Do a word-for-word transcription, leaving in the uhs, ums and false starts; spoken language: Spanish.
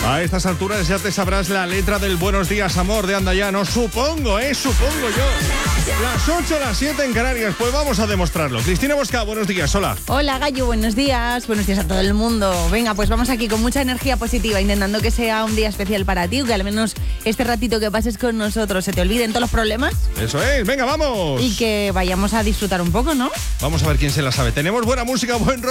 A estas alturas ya te sabrás la letra del Buenos Días, Amor, de Anda Ya, no supongo, ¿eh? Supongo yo. Las ocho, las siete en Canarias, pues vamos a demostrarlo. Cristina Bosca, buenos días, hola. Hola, Gallo, buenos días. Buenos días a todo el mundo. Venga, pues vamos aquí con mucha energía positiva, intentando que sea un día especial para ti, que al menos este ratito que pases con nosotros se te olviden todos los problemas. Eso es, venga, vamos. Y que vayamos a disfrutar un poco, ¿no? Vamos a ver quién se la sabe. Tenemos buena música, buen rollo.